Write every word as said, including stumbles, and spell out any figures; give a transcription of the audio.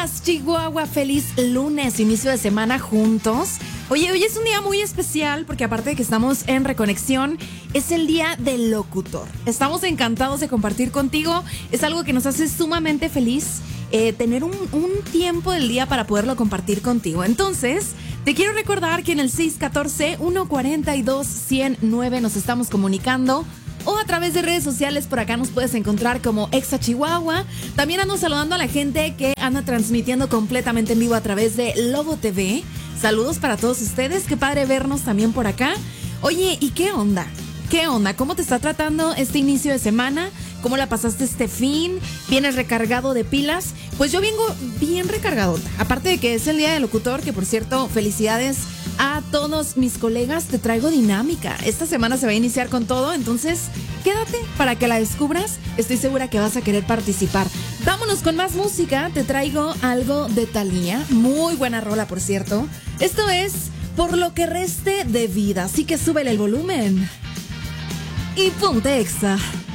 días, Chihuahua. Feliz lunes, inicio de semana juntos. Oye, hoy es un día muy especial porque aparte de que estamos en Reconexión, es el día del locutor. Estamos encantados de compartir contigo. Es algo que nos hace sumamente feliz eh, tener un, un tiempo del día para poderlo compartir contigo. Entonces, te quiero recordar que en el seis uno cuatro, uno cuatro dos, cero nueve nos estamos comunicando. O a través de redes sociales, por acá nos puedes encontrar como Exa Chihuahua. También ando saludando a la gente que anda transmitiendo completamente en vivo a través de Lobo T V. Saludos para todos ustedes, qué padre vernos también por acá. Oye, ¿y qué onda? ¿Qué onda? ¿Cómo te está tratando este inicio de semana? ¿Cómo la pasaste este fin? ¿Vienes recargado de pilas? Pues yo vengo bien recargado. Aparte de que es el día del locutor, que por cierto, felicidades a todos mis colegas, te traigo dinámica. Esta semana se va a iniciar con todo, entonces quédate para que la descubras. Estoy segura que vas a querer participar. Vámonos con más música. Te traigo algo de Thalía. Muy buena rola, por cierto. Esto es Por lo que reste de vida. Así que súbele el volumen y ponte Exa.